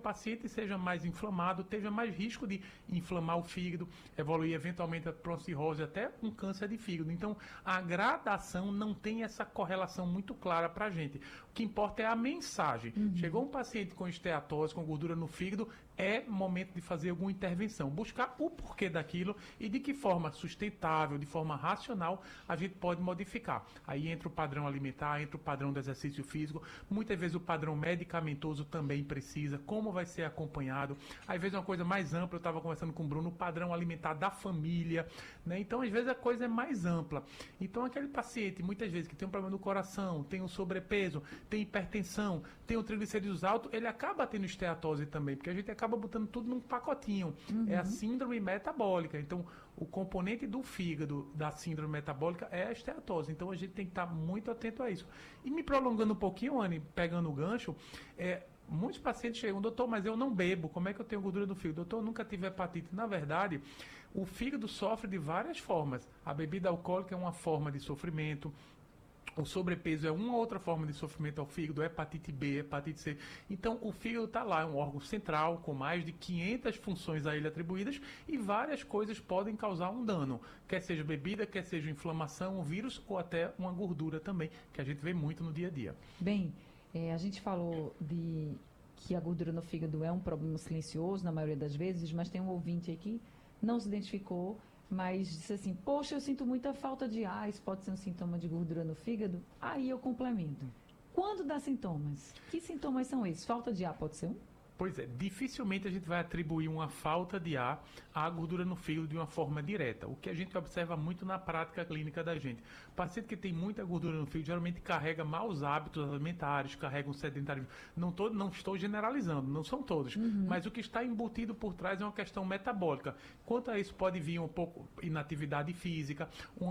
paciente seja mais inflamado, tenha mais risco de inflamar o fígado, evoluir eventualmente a para cirrose, até um câncer de fígado. Então, a gradação não tem essa correlação muito clara para a gente. O que importa é a mensagem. Chegou um paciente com esteatose, com gordura no fígado, é momento de fazer alguma intervenção. Buscar o porquê daquilo e de que forma sustentável, de forma racional, a gente pode modificar. Aí entra o padrão alimentar, entra o padrão do exercício físico. Muitas vezes o padrão medicamentoso também precisa. Como vai ser acompanhado? Às vezes uma coisa mais ampla, eu estava conversando com o Bruno, o padrão alimentar da família, né? Então, às vezes, a coisa é mais ampla. Então, aquele paciente, muitas vezes, que tem um problema no coração, tem um sobrepeso, tem hipertensão, tem um triglicerídeos alto, ele acaba tendo esteatose também, porque a gente acaba botando tudo num pacotinho. É a síndrome metabólica. Então, o componente do fígado da síndrome metabólica é a esteatose. Então, a gente tem que estar muito atento a isso. E me prolongando um pouquinho, Anny, pegando o gancho, muitos pacientes chegam, doutor, mas eu não bebo, como é que eu tenho gordura no fígado? Doutor, eu nunca tive hepatite. Na verdade, o fígado sofre de várias formas. A bebida alcoólica é uma forma de sofrimento, o sobrepeso é uma outra forma de sofrimento ao fígado, hepatite B, hepatite C. Então, o fígado está lá, é um órgão central com mais de 500 funções a ele atribuídas e várias coisas podem causar um dano. Quer seja bebida, quer seja inflamação, um vírus ou até uma gordura também, que a gente vê muito no dia a dia. Bem, a gente falou de que a gordura no fígado é um problema silencioso na maioria das vezes, mas tem um ouvinte aqui, não se identificou, mas disse assim, poxa, eu sinto muita falta de ar, isso pode ser um sintoma de gordura no fígado? Aí eu complemento. Quando dá sintomas? Que sintomas são esses? Falta de ar pode ser um? Pois é, dificilmente a gente vai atribuir uma falta de ar à gordura no fígado de uma forma direta. O que a gente observa muito na prática clínica da gente. O paciente que tem muita gordura no fígado geralmente carrega maus hábitos alimentares, carrega um sedentarismo. Não estou generalizando, não são todos. Mas o que está embutido por trás é uma questão metabólica. Quanto a isso pode vir um pouco inatividade física,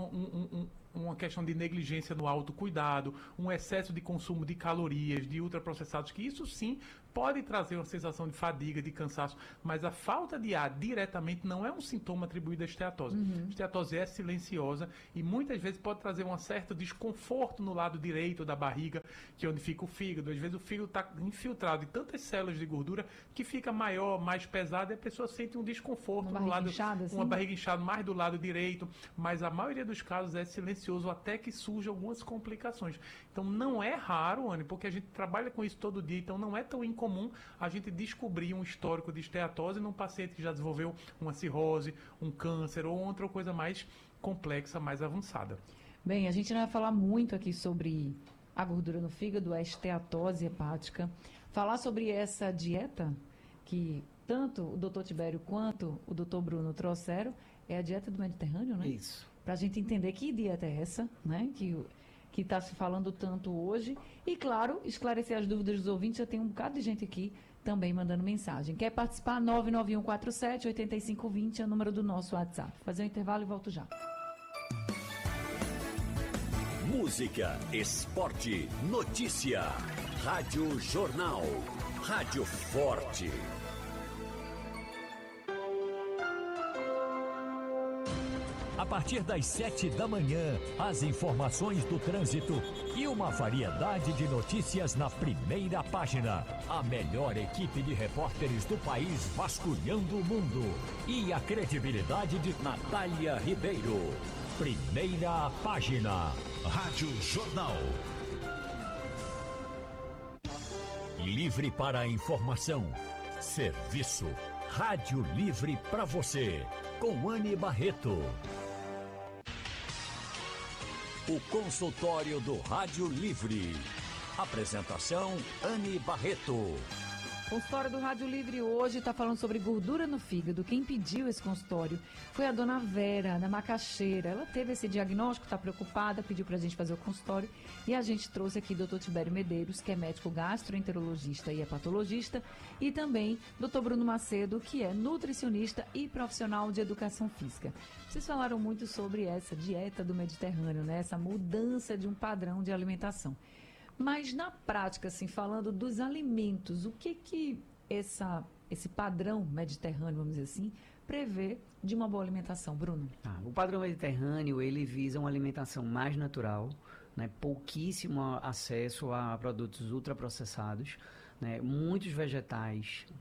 uma questão de negligência no autocuidado, um excesso de consumo de calorias, de ultraprocessados, que isso sim pode trazer uma sensação de fadiga, de cansaço, mas a falta de ar diretamente não é um sintoma atribuído à esteatose. A esteatose é silenciosa e muitas vezes pode trazer um certo desconforto no lado direito da barriga, que é onde fica o fígado. Às vezes o fígado está infiltrado de tantas células de gordura que fica maior, mais pesado e a pessoa sente um desconforto no lado, inchada, assim? uma barriga inchada mais do lado direito, mas a maioria dos casos é silencioso até que surjam algumas complicações. Então não é raro, Anny, porque a gente trabalha com isso todo dia, então não é tão incomum a gente descobrir um histórico de esteatose num paciente que já desenvolveu uma cirrose, um câncer ou outra coisa mais complexa, mais avançada. Bem, a gente não vai falar muito aqui sobre a gordura no fígado, a esteatose hepática. Falar sobre essa dieta que tanto o doutor Tibério quanto o doutor Bruno trouxeram, é a dieta do Mediterrâneo, né? Isso. Para a gente entender que dieta é essa, né? Que está se falando tanto hoje. E, claro, esclarecer as dúvidas dos ouvintes. Já tem um bocado de gente aqui também mandando mensagem. Quer participar? 99147-8520 é o número do nosso WhatsApp. Fazer um intervalo e volto já. Música, esporte, notícia. Rádio Jornal. Rádio Forte. A partir das 7 da manhã, as informações do trânsito e uma variedade de notícias na primeira página. A melhor equipe de repórteres do país vasculhando o mundo. E a credibilidade de Natália Ribeiro. Primeira página. Rádio Jornal. Livre para a informação. Serviço. Rádio Livre para você. Com Anny Barreto. O consultório do Rádio Livre. Apresentação, Anny Barreto. O consultório do Rádio Livre hoje está falando sobre gordura no fígado. Quem pediu esse consultório foi a dona Vera, da Macaxeira. Ela teve esse diagnóstico, está preocupada, pediu para a gente fazer o consultório. E a gente trouxe aqui o Dr. Tibério Medeiros, que é médico gastroenterologista e hepatologista. E também Dr. Bruno Macedo, que é nutricionista e profissional de educação física. Vocês falaram muito sobre essa dieta do Mediterrâneo, né? Essa mudança de um padrão de alimentação. Mas na prática, assim, falando dos alimentos, o que esse padrão mediterrâneo, vamos dizer assim, prevê de uma boa alimentação, Bruno? O padrão mediterrâneo, ele visa uma alimentação mais natural, né, pouquíssimo acesso a produtos ultraprocessados, né, muitos vegetais,